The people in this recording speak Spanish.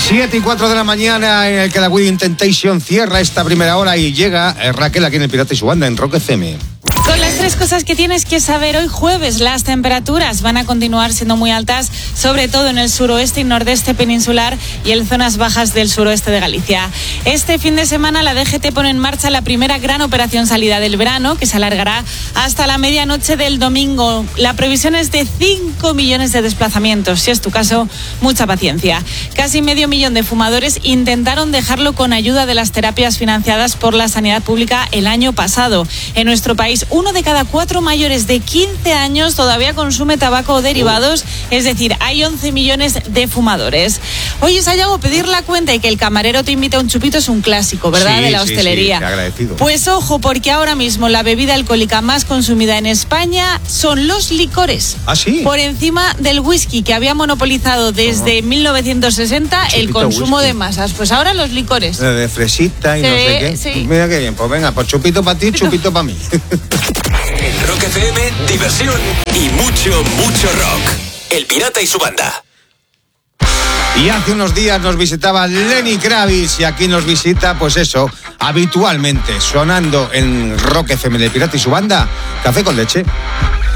7:04 de la mañana, en el que la Wedding Temptation cierra esta primera hora y llega Raquel aquí en El Pirata y su Banda en Rock FM. Con las tres cosas que tienes que saber hoy jueves, las temperaturas van a continuar siendo muy altas, sobre todo en el suroeste y nordeste peninsular y en zonas bajas del suroeste de Galicia. Este fin de semana la DGT pone en marcha la primera gran operación salida del verano, que se alargará hasta la medianoche del domingo. La previsión es de 5 millones de desplazamientos. Si es tu caso, mucha paciencia. Casi 500.000 de fumadores intentaron dejarlo con ayuda de las terapias financiadas por la sanidad pública el año pasado. En nuestro país, 1 de cada 4 mayores de 15 años todavía consume tabaco o derivados, es decir, hay 11 millones de fumadores. Oye, Sayago, pedir la cuenta y que el camarero te invite a un chupito es un clásico, ¿verdad? Sí, de la hostelería. Sí, agradecido. Pues ojo, porque ahora mismo la bebida alcohólica más consumida en España son los licores. ¿Ah, sí? Por encima del whisky, que había monopolizado desde 1960 el consumo de masas. Pues ahora los licores. De fresita y no sé qué. Sí. Mira qué bien, pues venga, pues chupito para ti, chupito para mí. En Rock FM, diversión y mucho, mucho rock. El Pirata y su Banda. Y hace unos días nos visitaba Lenny Kravitz y aquí nos visita, pues eso, habitualmente, sonando en Rock FM, El Pirata y su Banda, Café con Leche.